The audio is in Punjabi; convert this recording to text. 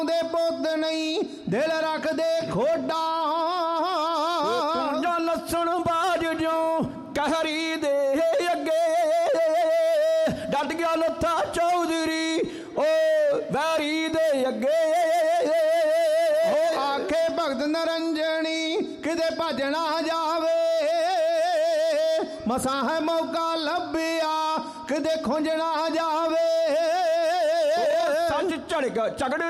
ਦੇ ਪੁੱਤ ਨਹੀਂ ਦਿਲ ਰੱਖਦੇ ਖੋਡਾ ਜਾਂ ਲੱਸਣ ਬਾਜ ਜੋ ਕਹਿਰੀ ਦੇ ਅੱਗੇ ਡਟ ਗਿਆ ਲੱਥਾ ਚੌਧਰੀ ਓ ਵੈਰੀ ਦੇ ਅੱਗੇ ਆਖੇ ਭਗਤ ਨਰੰਜਣੀ ਕਿਤੇ ਭਜਣਾ ਜਾਵੇ ਮਸਾਂ ਹੈ ਮੌਕਾ ਲੱਭਿਆ ਕਿਤੇ ਖੁੰਝਣਾ ਜਾਵੇ ਸੱਚ ਝੜਕ ਝਗੜੇ